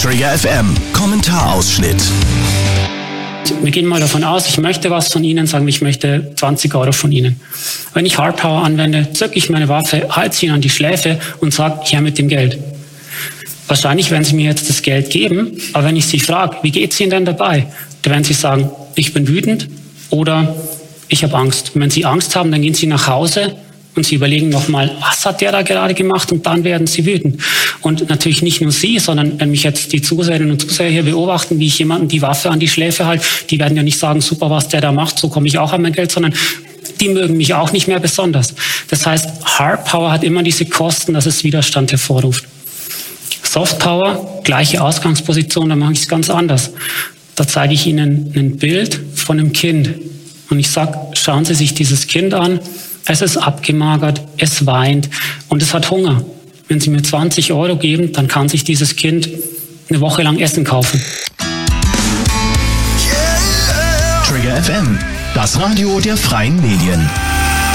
Trigger FM Kommentarausschnitt. Wir gehen mal davon aus, ich möchte was von Ihnen, sagen wir, ich möchte 20 Euro von Ihnen. Wenn ich Hard Power anwende, zücke ich meine Waffe, halte sie Ihnen an die Schläfe und sage, her mit dem Geld. Wahrscheinlich werden Sie mir jetzt das Geld geben, aber wenn ich Sie frage, wie geht es Ihnen denn dabei? Dann werden Sie sagen, ich bin wütend oder ich habe Angst. Und wenn Sie Angst haben, dann gehen Sie nach Hause und Sie überlegen nochmal, was hat der da gerade gemacht, und dann werden Sie wütend. Und natürlich nicht nur Sie, sondern wenn mich jetzt die Zuseherinnen und Zuseher hier beobachten, wie ich jemanden die Waffe an die Schläfe halte, die werden ja nicht sagen, super, was der da macht, so komme ich auch an mein Geld, sondern die mögen mich auch nicht mehr besonders. Das heißt, Hard Power hat immer diese Kosten, dass es Widerstand hervorruft. Soft Power, gleiche Ausgangsposition, da mache ich es ganz anders. Da zeige ich Ihnen ein Bild von einem Kind. Und ich sage, schauen Sie sich dieses Kind an. Es ist abgemagert, es weint und es hat Hunger. Wenn Sie mir 20 Euro geben, dann kann sich dieses Kind eine Woche lang Essen kaufen. Trigger FM, das Radio der freien Medien.